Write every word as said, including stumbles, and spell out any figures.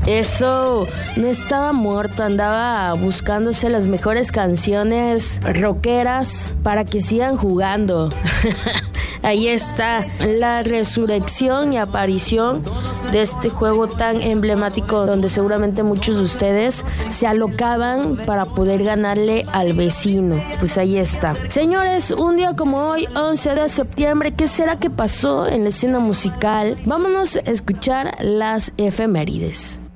Eso, no estaba muerto, andaba buscándose las mejores canciones rockeras para que sigan jugando. Ahí está la resurrección y aparición de este juego tan emblemático donde seguramente muchos de ustedes se alocaban para poder ganarle al vecino. Pues ahí está. Señores, un día como hoy, once de septiembre, ¿qué será que pasó en la escena musical? Vámonos a escuchar las efemérides.